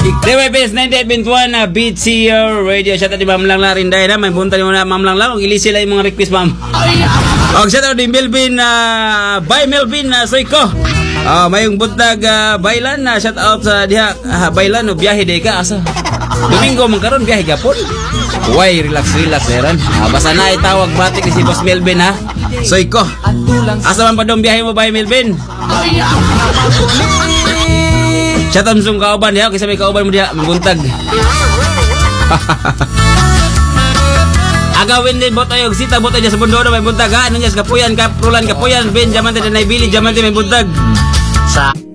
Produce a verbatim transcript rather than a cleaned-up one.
D Y P S ninety-eight point one na B T O Radio. Shout out di Ma'am Lang Lang rin dahil na may bunta ni mo na Ma'am Lang Lang. Kung ilisi lang yung mga request ma'am. Og shout out di Melvin na uh, by Melvin na uh, Soyko. Ah, uh, mayong buntag uh, bailan na uh, shout out sa uh, diha uh, bailan no biyahe day ka asa. Domingo man karon biyahe gapon. Why relax relax meron. Uh, basta na itawag batik ni si Boss Melvin ha. Soyko. Asa man pa dong biyahe mo by Melvin? Chatam sung kauban ya, kasi may kauban mo diha mabuntag. Agawin din bot ayog sita bot aja sa bundodo may buntag ha. Ano niya kapuyan kapulan kapuyan ben jaman ta na ibili jaman ta may buntag. Sa